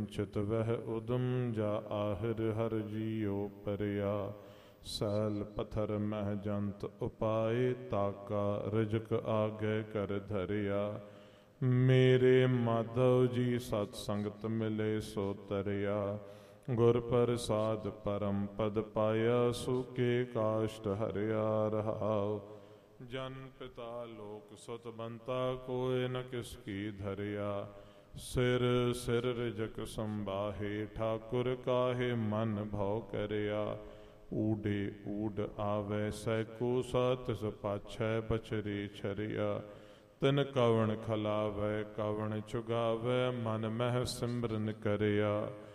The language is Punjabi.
ਵੰਚਿਤ ਵਹਿ ਉਦਮ ਜਾ ਆਹਿਰ ਹਰ ਜੀਉ ਪਰਿਆ। ਸੈਲ ਪਥਰ ਮਹਿ ਜੰਤ ਉਪਾਏ ਤਾਕਾ ਰਿਜਕ ਆਗੇ ਕਰ ਧਰਿਆ। ਮੇਰੇ ਮਾਧਵ ਜੀ ਸਤ ਸੰਗਤ ਮਿਲੇ ਸੋ ਤਰਿਆ। ਗੁਰ ਪ੍ਰਸਾਦ ਪਰਮ ਪਦ ਪਾਇਆ ਸੂਕੇ ਕਾਸ਼ਟ ਹਰਿਆ ਰਹਾਉ। ਜਨ ਪਿਤਾ ਲੋਕ ਸੁਤ ਬੰਤਾ ਕੋਇ ਨ ਕਿਸ ਕੀ ਧਰਿਆ। ਸਿਰ ਸਿਰ ਰਿਜਕ ਸੰਬਾਹੇ ਠਾਕੁਰ ਕਾਹੇ ਮਨ ਭਉ ਕਰਿਆ। ਊਡੇ ਊਡ ਆਵੈ ਸੈਕੋ ਸਤਿਸ ਪਾਛੈ ਬਚਰੇ ਛਰਿਆ। ਤਿਨ ਕਵਣ ਖਲਾਵੈ ਕਵਣ ਚੁਗਾਵੈ ਮਨ ਮਹਿ ਸਿਮਰਨ ਕਰਿਆ।